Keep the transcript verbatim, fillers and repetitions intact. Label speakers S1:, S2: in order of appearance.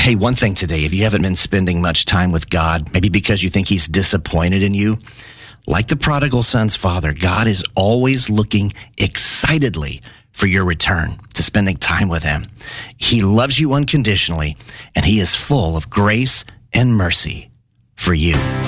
S1: Hey, one thing today, if you haven't been spending much time with God, maybe because you think he's disappointed in you, like the prodigal son's father, God is always looking excitedly for your return to spending time with him. He loves you unconditionally, and he is full of grace and mercy for you.